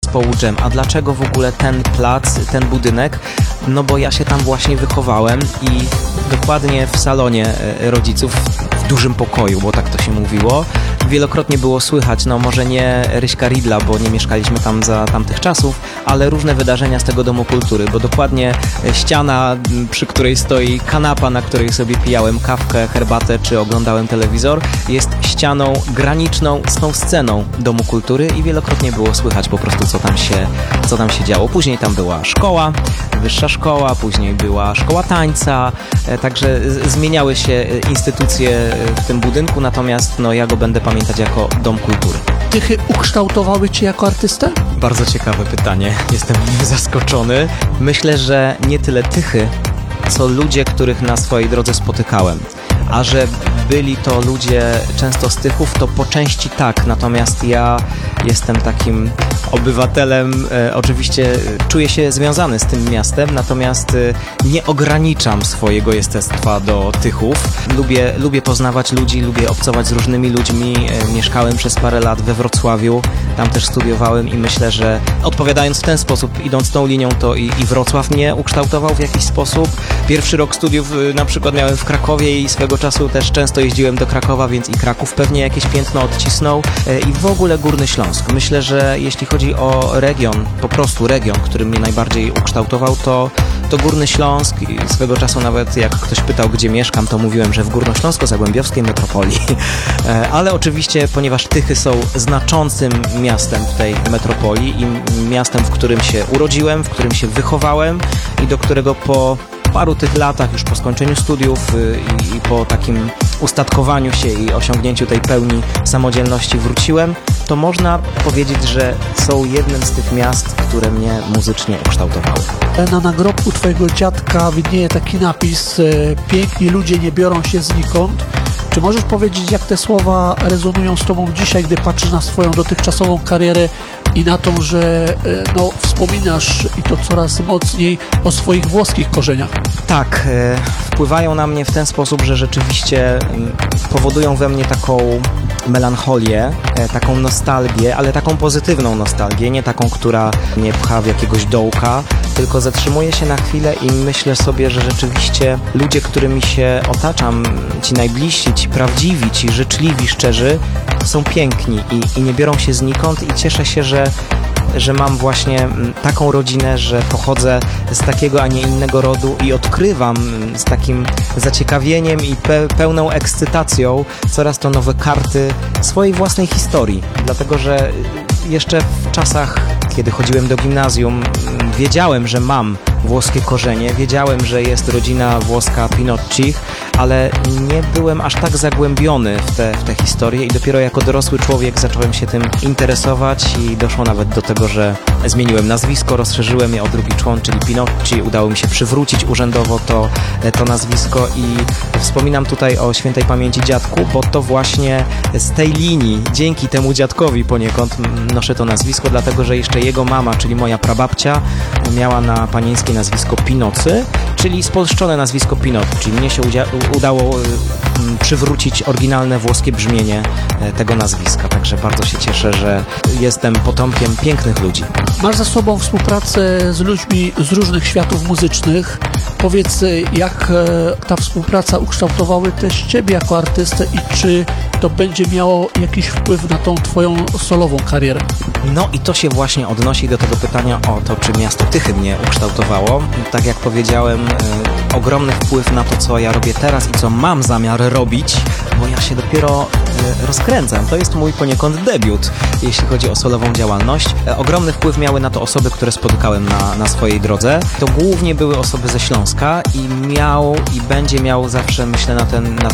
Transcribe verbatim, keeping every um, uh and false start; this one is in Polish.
zespołu Dżem. A dlaczego w ogóle ten plac, ten budynek? No bo ja się tam właśnie wychowałem i dokładnie w salonie rodziców, w dużym pokoju, bo tak to się mówiło, wielokrotnie było słychać, no może nie Ryśka Ridla, bo nie mieszkaliśmy tam za tamtych czasów, ale różne wydarzenia z tego Domu Kultury, bo dokładnie ściana, przy której stoi kanapa, na której sobie pijałem kawkę, herbatę czy oglądałem telewizor, jest ścianą graniczną z tą sceną Domu Kultury i wielokrotnie było słychać po prostu, co tam się, co tam się działo. Później tam była szkoła, wyższa szkoła, później była szkoła tańca, także zmieniały się instytucje w tym budynku, natomiast no, ja go będę pamiętać jako Dom Kultury. Tychy ukształtowały cię jako artystę? Bardzo ciekawe pytanie. Jestem zaskoczony. Myślę, że nie tyle Tychy, co ludzie, których na swojej drodze spotykałem. A że byli to ludzie często z Tychów, to po części tak. Natomiast ja jestem takim obywatelem, e, oczywiście czuję się związany z tym miastem, natomiast e, nie ograniczam swojego jestestwa do Tychów. Lubię, lubię poznawać ludzi, lubię obcować z różnymi ludźmi. E, mieszkałem przez parę lat we Wrocławiu, tam też studiowałem i myślę, że odpowiadając w ten sposób, idąc tą linią, to i, i Wrocław mnie ukształtował w jakiś sposób. Pierwszy rok studiów e, na przykład miałem w Krakowie i swego czasu też często jeździłem do Krakowa, więc i Kraków pewnie jakieś piętno odcisnął e, i w ogóle Górny Śląsk. Myślę, że jeśli chodzi o region, po prostu region, który mnie najbardziej ukształtował, to, to Górny Śląsk. I swego czasu nawet jak ktoś pytał, gdzie mieszkam, to mówiłem, że w Górnośląsko-Zagłębiowskiej metropolii. E, ale oczywiście, ponieważ Tychy są znaczącym miastem w tej metropolii i miastem, w którym się urodziłem, w którym się wychowałem i do którego po paru tych latach, już po skończeniu studiów i, i po takim ustatkowaniu się i osiągnięciu tej pełni samodzielności wróciłem, to można powiedzieć, że są jednym z tych miast, które mnie muzycznie ukształtowały. Na nagrobku twojego dziadka widnieje taki napis: piękni ludzie nie biorą się znikąd. Czy możesz powiedzieć, jak te słowa rezonują z tobą dzisiaj, gdy patrzysz na swoją dotychczasową karierę i na to, że no, wspominasz i to coraz mocniej o swoich włoskich korzeniach? Tak, e, wpływają na mnie w ten sposób, że rzeczywiście m, powodują we mnie taką melancholię, e, taką nostalgię, ale taką pozytywną nostalgię, nie taką, która mnie pcha w jakiegoś dołka, tylko zatrzymuję się na chwilę i myślę sobie, że rzeczywiście ludzie, którymi się otaczam, ci najbliżsi, ci prawdziwi, ci życzliwi, szczerzy, są piękni i, i nie biorą się znikąd i cieszę się, że że mam właśnie taką rodzinę, że pochodzę z takiego, a nie innego rodu i odkrywam z takim zaciekawieniem i pe- pełną ekscytacją coraz to nowe karty swojej własnej historii. Dlatego, że jeszcze w czasach, kiedy chodziłem do gimnazjum, wiedziałem, że mam włoskie korzenie, wiedziałem, że jest rodzina włoska Pinoccich, ale nie byłem aż tak zagłębiony w te, w te historie i dopiero jako dorosły człowiek zacząłem się tym interesować i doszło nawet do tego, że zmieniłem nazwisko, rozszerzyłem je o drugi człon, czyli Pinocci. Udało mi się przywrócić urzędowo to, to nazwisko i wspominam tutaj o świętej pamięci dziadku, bo to właśnie z tej linii, dzięki temu dziadkowi poniekąd noszę to nazwisko, dlatego, że jeszcze jego mama, czyli moja prababcia, miała na panieńskie nazwisko Pinocy, czyli spolszczone nazwisko Pinocci. Mnie się udzia- udało y, przywrócić oryginalne włoskie brzmienie y, tego nazwiska, także bardzo się cieszę, że jestem potomkiem pięknych ludzi. Masz za sobą współpracę z ludźmi z różnych światów muzycznych. Powiedz, jak ta współpraca ukształtowała też ciebie jako artystę i czy to będzie miało jakiś wpływ na tą twoją solową karierę? No i to się właśnie odnosi do tego pytania o to, czy miasto Tychy mnie ukształtowało. Tak jak powiedziałem, y, ogromny wpływ na to, co ja robię teraz i co mam zamiar robić, bo ja się dopiero y, rozkręcam. To jest mój poniekąd debiut, jeśli chodzi o solową działalność. Y, ogromny wpływ miały na to osoby, które spotykałem na, na swojej drodze. To głównie były osoby ze Śląska i miał i będzie miał zawsze, myślę, na ten na